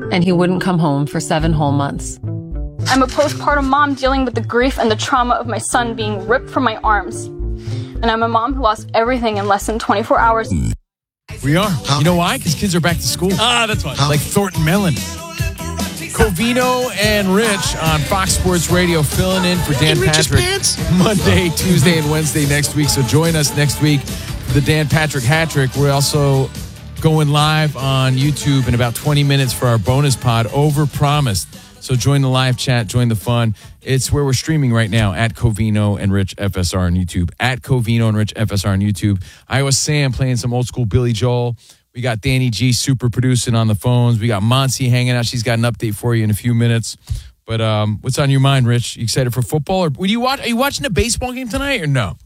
and he wouldn't come home for 7 whole months. I'm a postpartum mom dealing with the grief and the trauma of my son being ripped from my arms. And I'm a mom who lost everything in less than 24 hours. We are. You know why? Because kids are back to school. That's why. Like Thornton Mellon. Covino and Rich on Fox Sports Radio filling in for Dan Patrick Monday, Tuesday, and Wednesday next week. So join us next week for the Dan Patrick Hat-Trick. We're also going live on YouTube in about 20 minutes for our bonus pod, Overpromised. So join the live chat, join the fun. It's where we're streaming right now at Covino and Rich FSR on YouTube. At Covino and Rich FSR on YouTube. Iowa Sam playing some old school Billy Joel. We got Danny G super producing on the phones. We got Monty hanging out. She's got an update for you in a few minutes. But what's on your mind, Rich? You excited for football? Or are you watching a baseball game tonight or no?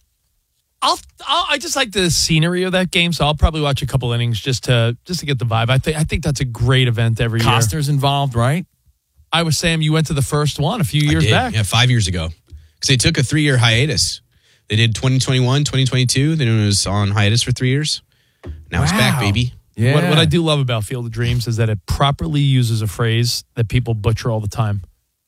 I just like the scenery of that game, so I'll probably watch a couple innings just to get the vibe. I think that's a great event every year. Costner's involved, right? Iowa Sam, you went to the first one a few years back. Yeah, 5 years ago. Because they took a 3-year hiatus. They did 2021, 2022. Then it was on hiatus for 3 years. Now it's back, baby. Yeah. What I do love about Field of Dreams is that it properly uses a phrase that people butcher all the time.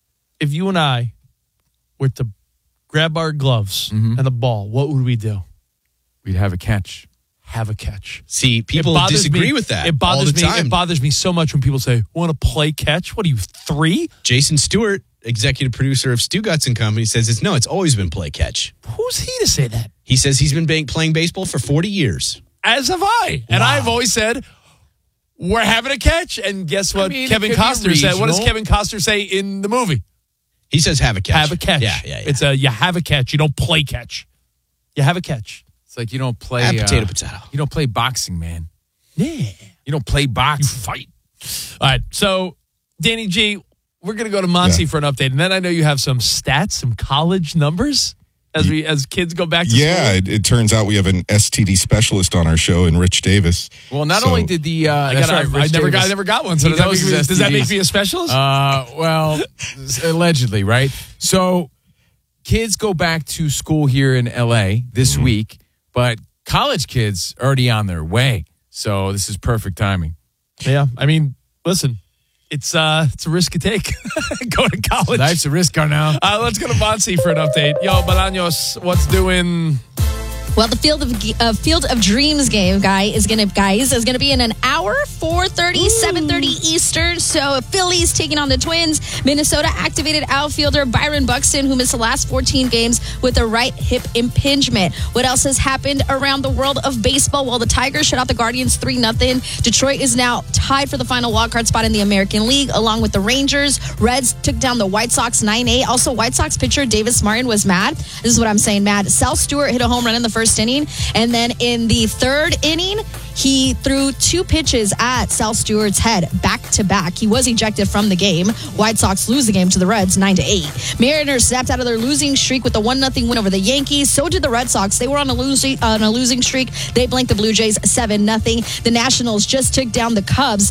If you and I were to grab our gloves and the ball, what would we do? We'd have a catch. Have a catch. See, people disagree with that. It bothers all the time. It bothers me so much when people say, want to play catch? What are you, 3? Jason Stewart, executive producer of Stu Guts and Company, says it's always been play catch. Who's he to say that? He says he's been playing baseball for 40 years. As have I. And I've always said, we're having a catch. And guess what Kevin Costner said? What does Kevin Costner say in the movie? He says have a catch. Have a catch. Yeah. It's you have a catch. You don't play catch. You have a catch. It's like you don't play... potato. You don't play boxing, man. Yeah. You don't play boxing. You fight. All right. So, Danny G, we're going to go to Monty for an update. And then I know you have some stats, some college numbers as kids go back to school. Yeah, it turns out we have an STD specialist on our show in Rich Davis. Well, not only did the... I never got one. So does that make me a specialist? Well, allegedly, right? So kids go back to school here in L.A. this week, but college kids are already on their way. So this is perfect timing. Yeah. I mean, listen. It's a risk to take. Go to college. Life's a risk now. Let's go to Monty for an update. Yo, Bolaños, what's doing? Well, the Field of Dreams game, is going to be in an hour, 4:30, 7:30 Eastern. So Phillies taking on the Twins. Minnesota activated outfielder Byron Buxton, who missed the last 14 games with a right hip impingement. What else has happened around the world of baseball? Well, the Tigers shut out the Guardians 3-0. Detroit is now tied for the final wildcard spot in the American League, along with the Rangers. Reds took down the White Sox 9-8. Also, White Sox pitcher Davis Martin was mad. This is what I'm saying, mad. Sal Stewart hit a home run in the first inning, and then in the third inning he threw 2 pitches at Sal Stewart's head back to back. He was ejected from the game. White Sox lose the game to the Reds 9-8. Mariners snapped out of their losing streak with a 1-0 win over the Yankees. So did the Red Sox. They were on a losing streak. They blanked the Blue Jays 7-0. The Nationals just took down the Cubs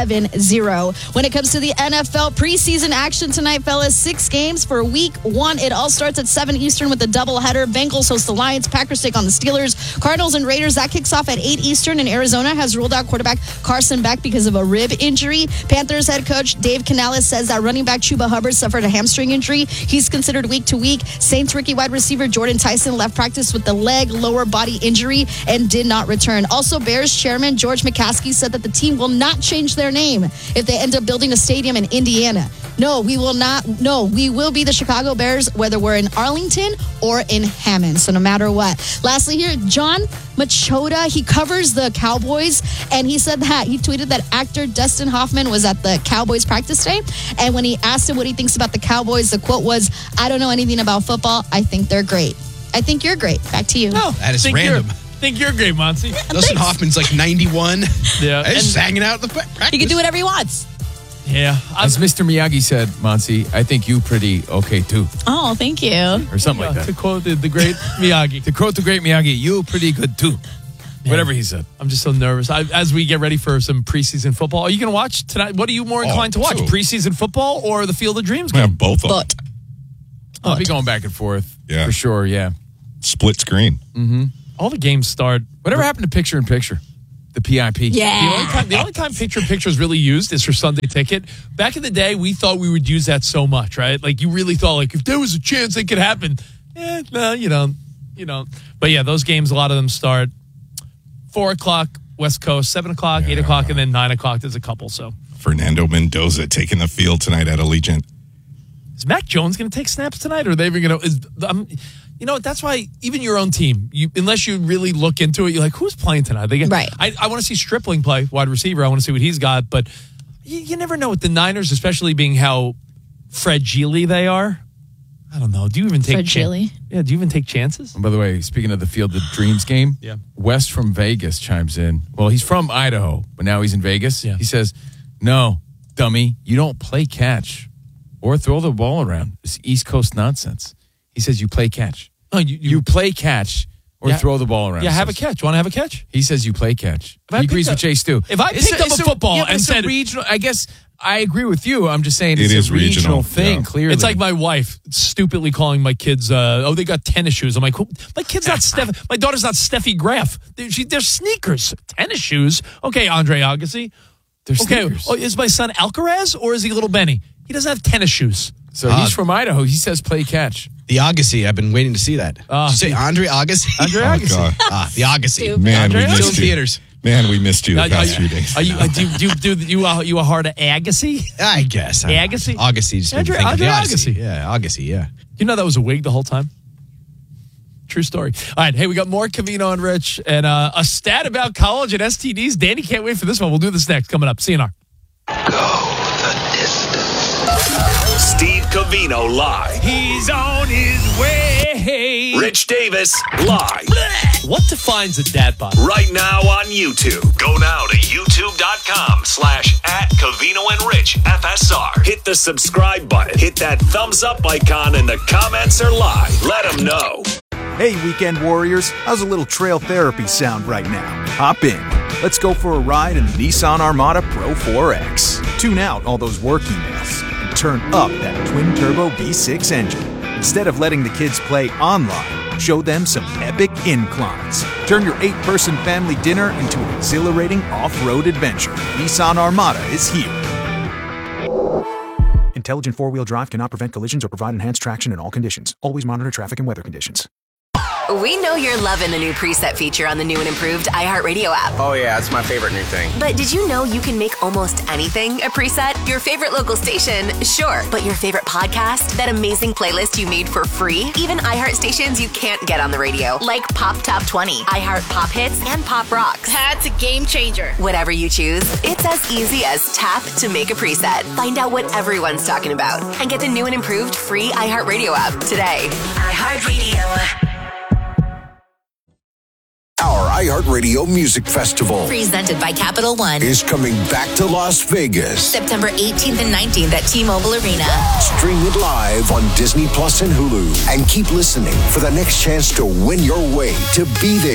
7-0. When it comes to the NFL preseason action tonight, fellas, 6 games for week 1. It all starts at 7 Eastern with a doubleheader. Bengals host the Lions. Packers take on the Steelers. Cardinals and Raiders, that kicks off at 8 Eastern. And Arizona has ruled out quarterback Carson Beck because of a rib injury. Panthers head coach Dave Canales says that running back Chuba Hubbard suffered a hamstring injury. He's considered week to week. Saints rookie wide receiver Jordan Tyson left practice with the leg lower body injury and did not return. Also, Bears chairman George McCaskey said that the team will not change their name if they end up building a stadium in Indiana. No, we will not. No, we will be the Chicago Bears, whether we're in Arlington or in Hammond. So no matter what. Lastly here, John Machota, he covers the Cowboys, and he said that he tweeted that actor Dustin Hoffman was at the Cowboys practice day, and when he asked him what he thinks about the Cowboys, the quote was, "I don't know anything about football. I think they're great." I think you're great. Back to you. Oh, that is random. I think you're great, Monty. Dustin Hoffman's like 91. Yeah. He's just hanging out at the practice. He can do whatever he wants. Yeah. As Mr. Miyagi said, Monty, I think you pretty okay too. Oh, thank you. Or something like that. To quote the great Miyagi. To quote the great Miyagi, you pretty good too. Whatever he said. I'm just so nervous. As we get ready for some preseason football, are you going to watch tonight? What are you more inclined to watch? Preseason football or the Field of Dreams game? Yeah, both of them. I'll be going back and forth. Yeah. For sure, yeah. Split screen. All the games start. Whatever happened to picture-in-picture? The PIP. Yeah. The only time picture-in-picture is really used is for Sunday Ticket. Back in the day, we thought we would use that so much, right? Like, you really thought, like, if there was a chance it could happen. No, you don't. But, yeah, those games, a lot of them start 4 o'clock West Coast, 7 o'clock, 8 o'clock, and then 9 o'clock. There's a couple, so. Fernando Mendoza taking the field tonight at Allegiant. Is Mac Jones going to take snaps tonight, or are they even going to? That's why even your own team, unless you really look into it, you're like, who's playing tonight? Right. I want to see Stripling play wide receiver. I want to see what he's got, but you never know with the Niners, especially being how fragile they are. I don't know. Do you even take Fragile? Yeah. Do you even take chances? And by the way, speaking of the Field of Dreams game, Yeah. Wes from Vegas chimes in. Well, he's from Idaho, but now he's in Vegas. Yeah. He says, "No, dummy, you don't play catch or throw the ball around. It's East Coast nonsense." He says, "You play catch. No, You play catch or Yeah. throw the ball around." Yeah, have a catch. Want to have a catch? He says you play catch. If I He agrees picked with Chase Stu. If I picked up a football and it's said a regional, I guess I agree with you. I'm just saying it's It is a regional regional, thing. yeah. Clearly, It's like my wife stupidly calling my kids, they got tennis shoes. I'm like, my kid's not Steph. My daughter's not Steffi Graf. They're sneakers. Tennis shoes. Okay, Andre Agassi. They're Okay, sneakers. is my son Alcaraz or is he little Benny? He doesn't have tennis shoes. So he's from Idaho. He says play catch. The Agassi, I've been waiting to see that. Did you say Andre Agassi? Andre Oh, Agassi. God. The Agassi. Man, we Andrea? Still in missed you. theaters. Man, we missed you the past few days. Are you a hard Agassi? I guess. Agassi? Agassi. Just made me Andre- think of the Andre Odyssey. Agassi. Yeah, Agassi, yeah. You know that was a wig the whole time? True story. All right, hey, we got more Covino and Rich and a stat about college and STDs. Danny can't wait for this one. We'll do this next. Coming up. CNR. Steve Covino live. He's on his way. Rich Davis live. What defines a dad bod? Right now on YouTube. Go now to youtube.com/@Covino and Rich FSR. Hit the subscribe button. Hit that thumbs up icon and the comments are live. Let them know. Hey, weekend warriors, how's a little trail therapy sound right now? Hop in. Let's go for a ride in the Nissan Armada Pro 4X. Tune out all those work emails and turn up that twin-turbo V6 engine. Instead of letting the kids play online, show them some epic inclines. Turn your 8-person family dinner into an exhilarating off-road adventure. Nissan Armada is here. Intelligent four-wheel drive cannot prevent collisions or provide enhanced traction in all conditions. Always monitor traffic and weather conditions. We know you're loving the new preset feature on the new and improved iHeartRadio app. Oh yeah, it's my favorite new thing. But did you know you can make almost anything a preset? Your favorite local station, sure. But your favorite podcast? That amazing playlist you made for free? Even iHeart stations you can't get on the radio, like Pop Top 20, iHeart Pop Hits, and Pop Rocks. That's a game changer. Whatever you choose, it's as easy as tap to make a preset. Find out what everyone's talking about and get the new and improved free iHeartRadio app today. iHeartRadio. Our iHeartRadio Music Festival Presented by Capital One is coming back to Las Vegas. September 18th and 19th at T-Mobile Arena. Stream it live on Disney Plus and Hulu. And keep listening for the next chance to win your way to be there.